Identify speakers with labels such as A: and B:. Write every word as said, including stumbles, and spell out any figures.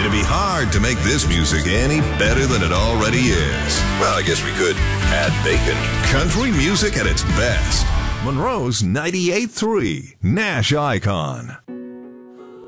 A: It'd be hard to make this music any better than it already is. Well, I guess we could add bacon. Country music at its best. Monroe's ninety-eight point three Nash Icon.